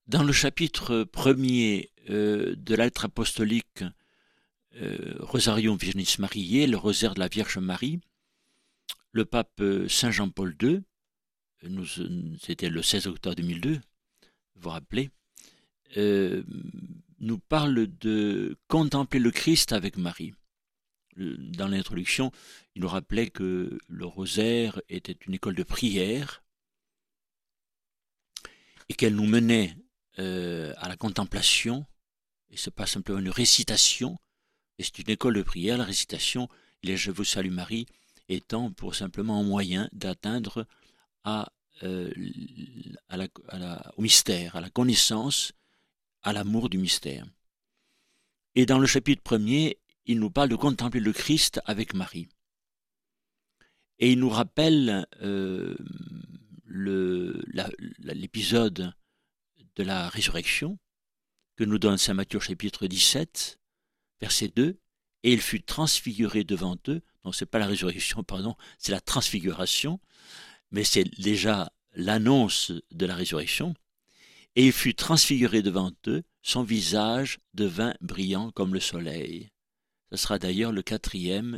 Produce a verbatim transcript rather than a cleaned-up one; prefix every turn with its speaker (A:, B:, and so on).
A: Dans le chapitre premier euh, de la lettre apostolique euh, Rosarium Virginis Mariae, le rosaire de la Vierge Marie, le pape Saint Jean-Paul deux, nous, c'était le seize octobre deux mille deux, vous vous rappelez, euh, nous parle de contempler le Christ avec Marie. Dans l'introduction, il nous rappelait que le rosaire était une école de prière et qu'elle nous menait euh, à la contemplation, et ce n'est pas simplement une récitation, et c'est une école de prière, la récitation, les Je vous salue Marie, étant pour simplement un moyen d'atteindre à, euh, à la, à la, au mystère, à la connaissance, à l'amour du mystère. Et dans le chapitre premier, il nous parle de contempler le Christ avec Marie. Et il nous rappelle euh, le, la, l'épisode de la résurrection que nous donne saint Matthieu chapitre dix-sept, verset deux, et il fut transfiguré devant eux. Non, c'est pas la résurrection, pardon, c'est la transfiguration, mais c'est déjà l'annonce de la résurrection. Et il fut transfiguré devant eux, son visage devint brillant comme le soleil. Ce sera d'ailleurs le quatrième